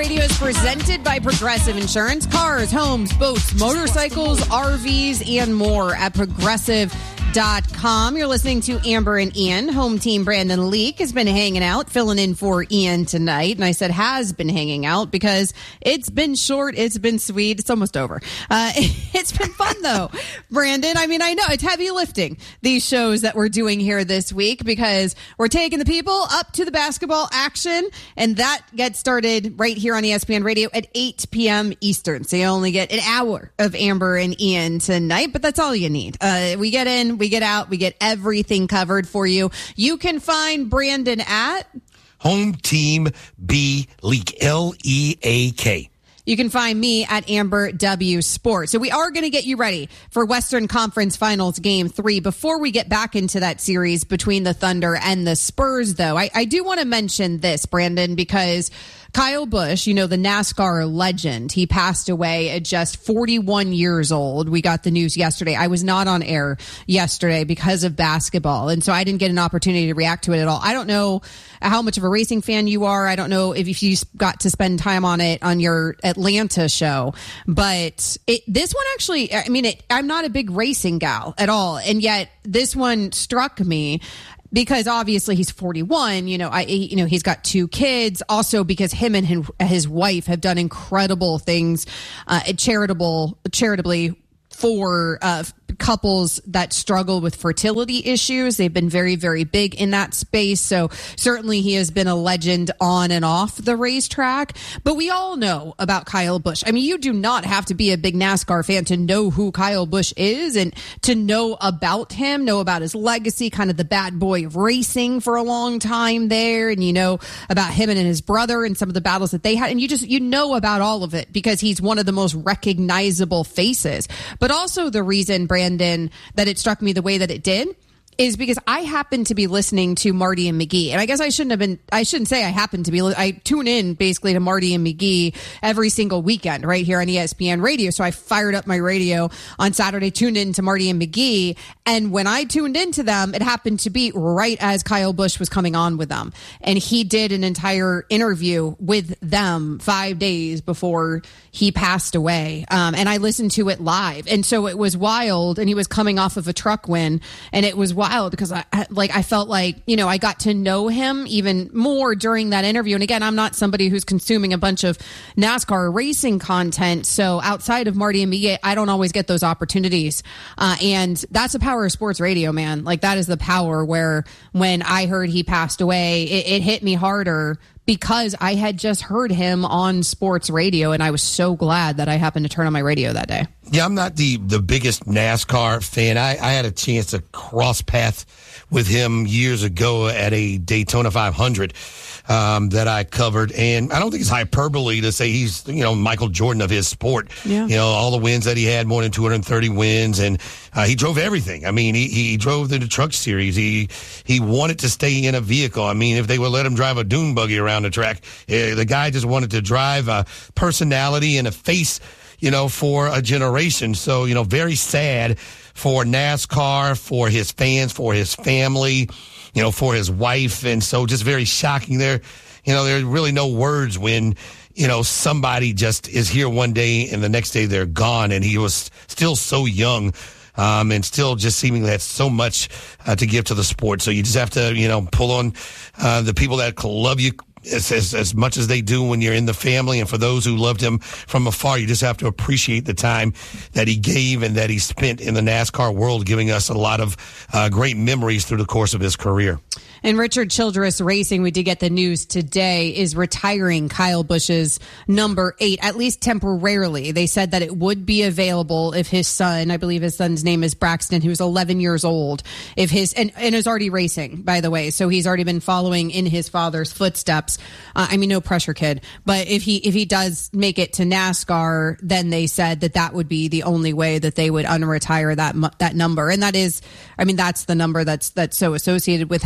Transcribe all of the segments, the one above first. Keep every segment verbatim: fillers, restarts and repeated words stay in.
Radio is presented by Progressive Insurance. Cars, homes, boats, motorcycles, R Vs, and more at progressive dot com. You're listening to Amber and Ian. Home team Brandon Leak has been hanging out, filling in for Ian tonight. And I said has been hanging out because it's been short, it's been sweet, it's almost over. Uh, it's been fun, though, Brandon. I mean, I know it's heavy lifting, these shows that we're doing here this week, because we're taking the people up to the basketball action, and that gets started right here on E S P N Radio at eight p.m. Eastern. So you only get an hour of Amber and Ian tonight, but that's all you need. Uh, we get in, we get out, we get everything covered for you. You can find Brandon at Home Team B Leak, L E A K. You can find me at Amber W Sports. So we are going to get you ready for Western Conference Finals Game three. Before we get back into that series between the Thunder and the Spurs, though, I, I do want to mention this, Brandon, because Kyle Busch, you know, the NASCAR legend, he passed away at just forty-one years old. We got the news yesterday. I was not on air yesterday because of basketball, and so I didn't get an opportunity to react to it at all. I don't know how much of a racing fan you are. I don't know if you got to spend time on it on your Atlanta show, but it, this one actually, I mean, it, I'm not a big racing gal at all, and yet this one struck me. Because obviously he's forty-one, you know, I, you know, he's got two kids. Also, because him and his, his wife have done incredible things, uh, charitable, charitably for uh, couples that struggle with fertility issues. They've been very, very big in that space. So certainly he has been a legend on and off the racetrack. But we all know about Kyle Busch. I mean, you do not have to be a big NASCAR fan to know who Kyle Busch is and to know about him, know about his legacy, kind of the bad boy of racing for a long time there. And you know about him and his brother and some of the battles that they had. And you just, you know about all of it because he's one of the most recognizable faces. But also the reason, Brandon, that it struck me the way that it did is because I happened to be listening to Marty and McGee. And I guess I shouldn't have been, I shouldn't say I happened to be, I tune in basically to Marty and McGee every single weekend right here on E S P N Radio. So I fired up my radio on Saturday, tuned in to Marty and McGee. And when I tuned into them, it happened to be right as Kyle Busch was coming on with them. And he did an entire interview with them five days before he passed away. Um, and I listened to it live. And so it was wild. And he was coming off of a truck win. And it was wild because I like I felt like, you know, I got to know him even more during that interview. And again, I'm not somebody who's consuming a bunch of NASCAR racing content. So outside of Marty and me, I don't always get those opportunities. Uh, and that's the power of sports radio, man. Like that is the power where when I heard he passed away, it, it hit me harder because I had just heard him on sports radio, and I was so glad that I happened to turn on my radio that day. Yeah, I'm not the, the biggest NASCAR fan. I, I had a chance to cross paths with him years ago at a Daytona five hundred um, that I covered. And I don't think it's hyperbole to say he's, you know, Michael Jordan of his sport. Yeah. You know, all the wins that he had, more than two hundred thirty wins. And uh, he drove everything. I mean, he, he drove the, the truck series. He he wanted to stay in a vehicle. I mean, if they would let him drive a dune buggy around the track, eh, the guy just wanted to drive a personality and a face, you know, for a generation. So, you know, very sad for NASCAR, for his fans, for his family, you know, for his wife. And so just very shocking there. You know, there's really no words when, you know, somebody just is here one day and the next day they're gone. And he was still so young. Um, and still just seemingly had so much uh, to give to the sport. So you just have to, you know, pull on uh, the people that love you as, as as much as they do when you're in the family. And for those who loved him from afar, you just have to appreciate the time that he gave and that he spent in the NASCAR world, giving us a lot of uh, great memories through the course of his career. And Richard Childress Racing, we did get the news today, is retiring Kyle Busch's number eight, at least temporarily. They said that it would be available if his son, I believe his son's name is Braxton, who's eleven years old, if his, and, and is already racing, by the way. So he's already been following in his father's footsteps. Uh, I mean, no pressure, kid. But if he, if he does make it to NASCAR, then they said that that would be the only way that they would unretire that, that number. And that is, I mean, that's the number that's, that's so associated with him. So that's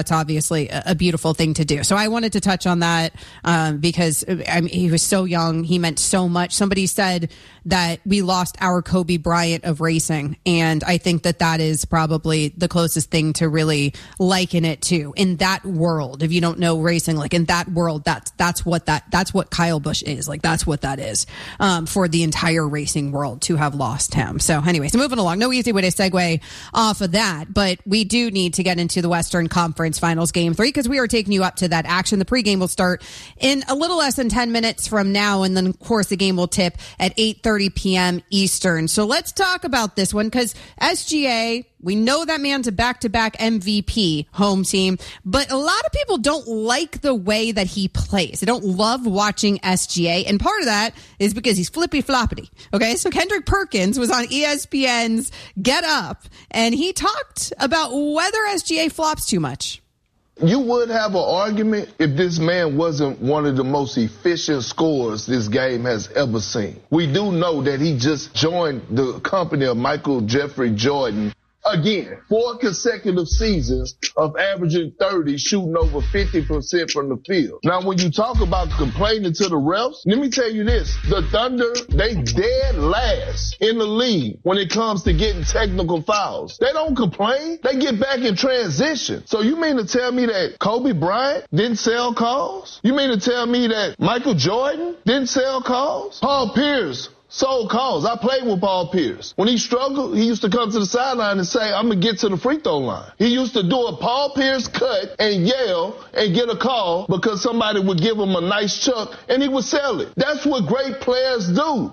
that's obviously a, a beautiful thing to do. So I wanted to touch on that um, because I mean, he was so young. He meant so much. Somebody said that we lost our Kobe Bryant of racing. And I think that that is probably the closest thing to really liken it to in that world. If you don't know racing, like in that world, that's, that's what that, that's what Kyle Busch is. Like that's what that is um, for the entire racing world to have lost him. So anyway, so moving along, no easy way to segue off of that, but we do need to get into the Western Conference Finals Game three because we are taking you up to that action. The pregame will start in a little less than ten minutes from now, and then of course the game will tip at eight thirty p.m. Eastern. So let's talk about this one because S G A, we know that man's a back-to-back M V P home team, but a lot of people don't like the way that he plays. They don't love watching S G A, and part of that is because he's flippy-floppity. Okay, so Kendrick Perkins was on E S P N's Get Up, and he talked about whether S G A flops too much. You would have an argument if this man wasn't one of the most efficient scorers this game has ever seen. We do know that he just joined the company of Michael Jeffrey Jordan. Again, four consecutive seasons of averaging thirty, shooting over fifty percent from the field. Now, when you talk about complaining to the refs, let me tell you this. The Thunder, they dead last in the league when it comes to getting technical fouls. They don't complain. They get back in transition. So you mean to tell me that Kobe Bryant didn't sell calls? You mean to tell me that Michael Jordan didn't sell calls? Paul Pierce sold calls. I played with Paul Pierce. When he struggled, he used to come to the sideline and say, I'm going to get to the free throw line. He used to do a Paul Pierce cut and yell and get a call because somebody would give him a nice chuck and he would sell it. That's what great players do.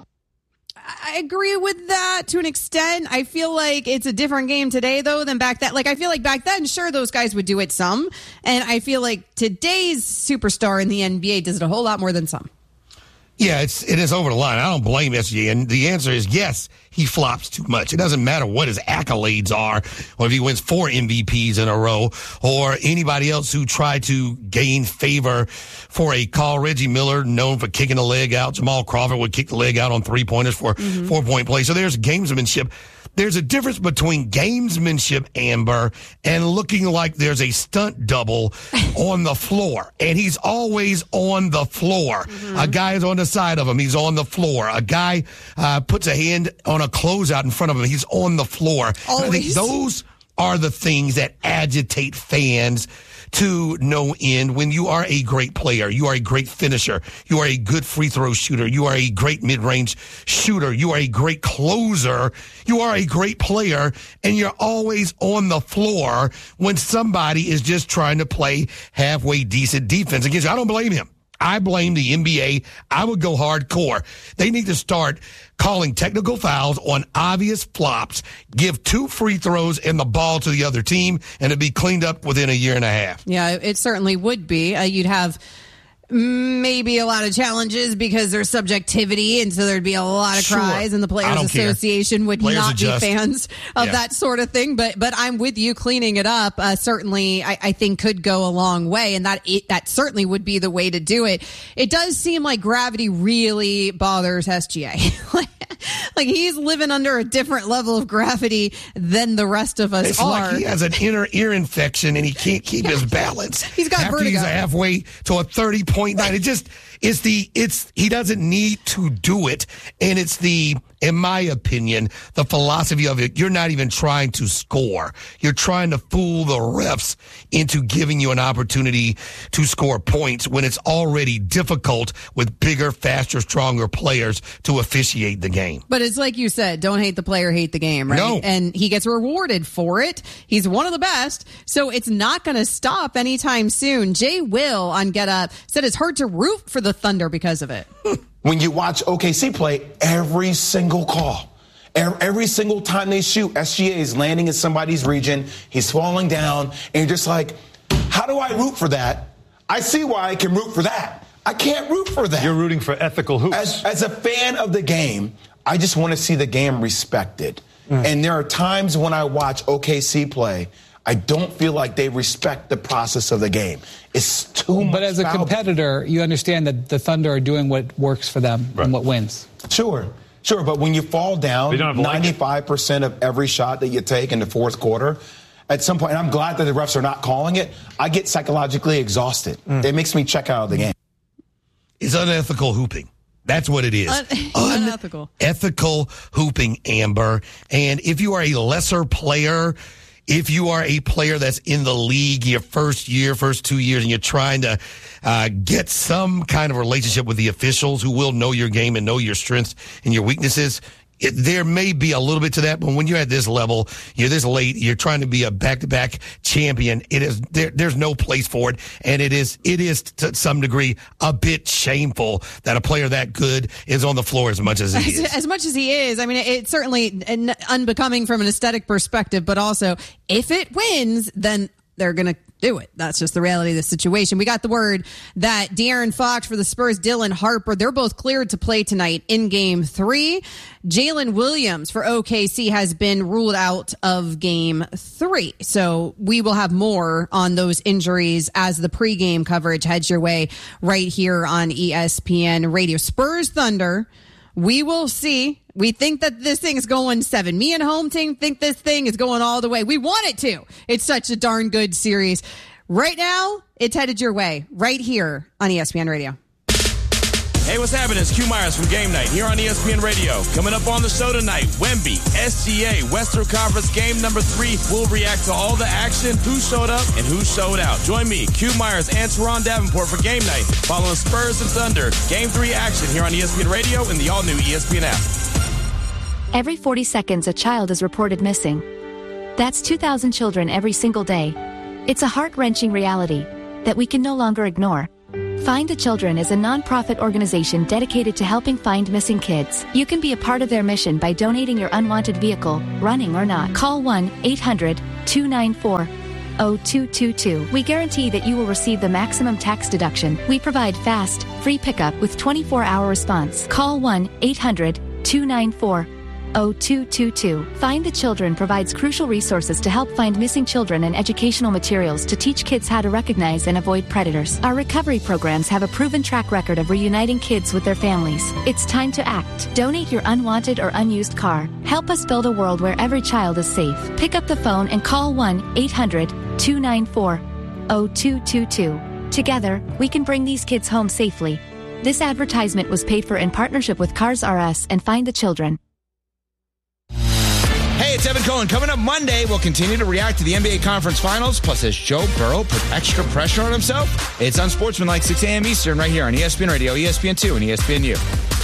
I agree with that to an extent. I feel like it's a different game today, though, than back then. Like, I feel like back then, sure, those guys would do it some. And I feel like today's superstar in the N B A does it a whole lot more than some. Yeah, it's it is over the line. I don't blame S G A, and the answer is yes, he flops too much. It doesn't matter what his accolades are, or if he wins four M V Ps in a row, or anybody else who tried to gain favor for a call. Reggie Miller, known for kicking the leg out. Jamal Crawford would kick the leg out on three-pointers for mm-hmm. four-point plays. So there's gamesmanship. There's a difference between gamesmanship, Amber, and looking like there's a stunt double on the floor. And he's always on the floor. Mm-hmm. A guy is on the side of him. He's on the floor. A guy uh, puts a hand on a closeout in front of him. He's on the floor. I think those are the things that agitate fans to no end. When you are a great player, you are a great finisher, you are a good free throw shooter, you are a great mid-range shooter, you are a great closer, you are a great player, and you're always on the floor when somebody is just trying to play halfway decent defense against you. I don't blame him. I blame the N B A. I would go hardcore. They need to start calling technical fouls on obvious flops, give two free throws and the ball to the other team, and it'd be cleaned up within a year and a half. Yeah, it certainly would be. Uh, you'd have maybe a lot of challenges because there's subjectivity, and so there'd be a lot of cries, sure. and the Players Association care. would Players not adjust. be fans of yeah. that sort of thing. But but I'm with you. Cleaning it up uh, certainly, I, I think, could go a long way, and that it, that certainly would be the way to do it. It does seem like gravity really bothers S G A. Like he's living under a different level of gravity than the rest of us it's are. Like he has an inner ear infection and he can't keep his balance. He's got After vertigo. He's halfway to a thirty point nine. It just it's the it's he doesn't need to do it, and it's the in my opinion the philosophy of it. You're not even trying to score. You're trying to fool the refs into giving you an opportunity to score points when it's already difficult with bigger, faster, stronger players to officiate the game. But it's like you said, don't hate the player, hate the game, right? No. And he gets rewarded for it. He's one of the best, so it's not going to stop anytime soon. Jay Will on Get Up said it's hard to root for the Thunder because of it. When you watch O K C play, every single call, every single time they shoot, S G A is landing in somebody's region, he's falling down, and you're just like, how do I root for that? I see why I can root for that. I can't root for that. You're rooting for ethical hoops. As, as a fan of the game, I just want to see the game respected. Mm. And there are times when I watch O K C play, I don't feel like they respect the process of the game. It's too much. But as a foul. competitor, you understand that the Thunder are doing what works for them right. and what wins. Sure, sure. But when you fall down ninety-five percent of every shot that you take in the fourth quarter, at some point, and I'm glad that the refs are not calling it, I get psychologically exhausted. Mm. It makes me check out of the game. It's unethical hooping. That's what it is. Un- unethical. Unethical hooping, Amber. And if you are a lesser player, if you are a player that's in the league your first year, first two years, and you're trying to uh, get some kind of relationship with the officials who will know your game and know your strengths and your weaknesses, it, there may be a little bit to that, but when you're at this level, you're this late, you're trying to be a back-to-back champion, it is there, there's no place for it, and it is it is to some degree a bit shameful that a player that good is on the floor as much as he as, is. As much as he is, I mean, it's certainly unbecoming from an aesthetic perspective, but also if it wins, then they're going to do it. That's just the reality of the situation. We got the word that De'Aaron Fox for the Spurs, Dylan Harper, they're both cleared to play tonight in game three. Jalen Williams for O K C has been ruled out of game three. So we will have more on those injuries as the pregame coverage heads your way right here on E S P N Radio. Spurs Thunder. We will see. We think that this thing is going seven. Me and home team think this thing is going all the way. We want it to. It's such a darn good series. Right now, it's headed your way right here on E S P N Radio. Hey, what's happening? It's Q Myers from Game Night here on E S P N Radio. Coming up on the show tonight, Wemby, S G A, Western Conference game number three. We'll react to all the action, who showed up and who showed out. Join me, Q Myers and Teron Davenport for Game Night, following Spurs and Thunder. Game three action here on E S P N Radio and the all-new E S P N app. Every forty seconds, a child is reported missing. That's two thousand children every single day. It's a heart-wrenching reality that we can no longer ignore. Find the Children is a non-profit organization dedicated to helping find missing kids. You can be a part of their mission by donating your unwanted vehicle, running or not. Call one eight hundred two nine four oh two two two. We guarantee that you will receive the maximum tax deduction. We provide fast, free pickup with twenty-four hour response. Call one eight hundred two nine four oh two two two. Find the Children provides crucial resources to help find missing children and educational materials to teach kids how to recognize and avoid predators. Our recovery programs have a proven track record of reuniting kids with their families. It's time to act. Donate your unwanted or unused car. Help us build a world where every child is safe. Pick up the phone and call one eight hundred two nine four oh two two two. Together, we can bring these kids home safely. This advertisement was paid for in partnership with Cars R Us and Find the Children. Hey, it's Evan Cohen. Coming up Monday, we'll continue to react to the N B A Conference Finals. Plus, has Joe Burrow put extra pressure on himself? It's Unsportsmanlike, six a.m. Eastern, right here on E S P N Radio, E S P N two, and E S P N U.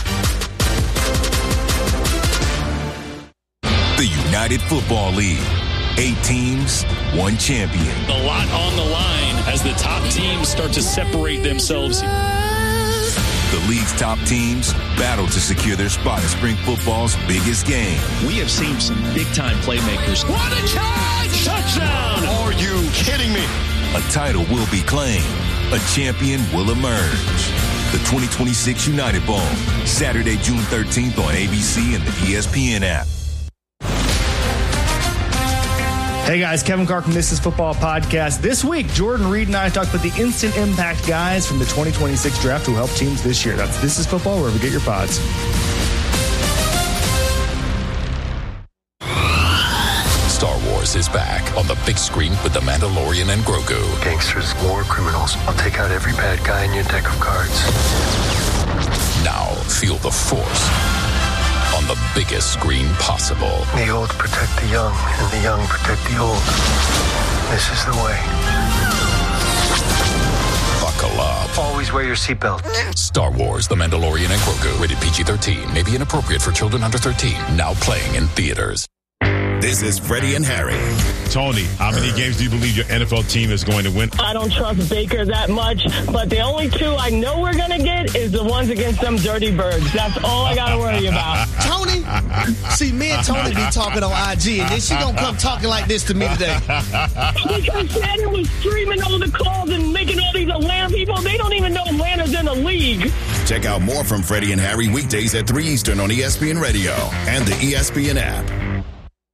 The United Football League. Eight teams, one champion. A lot on the line as the top teams start to separate themselves. The league's top teams battle to secure their spot in spring football's biggest game. We have seen some big-time playmakers. What a catch! Touchdown! Are you kidding me? A title will be claimed. A champion will emerge. The twenty twenty-six United Bowl, Saturday, June thirteenth on A B C and the E S P N app. Hey guys, Kevin Carr from This Is Football Podcast. This week, Jordan Reed and I talked with the instant impact guys from the twenty twenty-six draft who helped teams this year. That's This Is Football, wherever you get your pods. Star Wars is back on the big screen with The Mandalorian and Grogu. Gangsters, war criminals. I'll take out every bad guy in your deck of cards. Now feel the Force on the biggest screen possible. The old protect the young, and the young protect the old. This is the way. Buckle up. Always wear your seatbelt. Star Wars, The Mandalorian and Grogu. Rated P G thirteen. May be inappropriate for children under thirteen. Now playing in theaters. This is Freddie and Harry. Tony, how many games do you believe your N F L team is going to win? I don't trust Baker that much, but the only two I know we're going to get is the ones against them dirty birds. That's all I got to worry about. Tony, see, me and Tony be talking on I G, and then she going to come talking like this to me today. Because Shannon was streaming all the calls and making all these Atlanta people. They don't even know Atlanta's in the league. Check out more from Freddie and Harry weekdays at three Eastern on E S P N Radio and the E S P N app.